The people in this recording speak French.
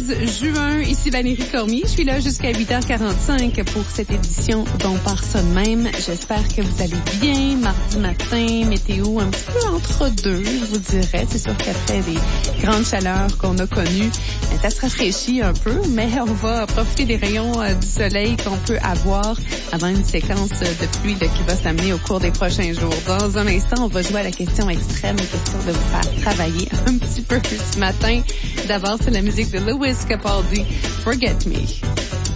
13 juin. Ici Valérie Cormier. Je suis là jusqu'à 8h45 pour cette édition dont on part ça de même. J'espère que vous allez bien. Mardi matin, météo un petit peu entre deux, je vous dirais. C'est sûr qu'après les grandes chaleurs qu'on a connues, ça se rafraîchit un peu, mais on va profiter des rayons du soleil qu'on peut avoir avant une séquence de pluie qui va s'amener au cours des prochains jours. Dans un instant, on va jouer à la question extrême, question de vous faire travailler un petit peu ce matin. D'abord, c'est la musique de Lewis Capaldi, Forget Me.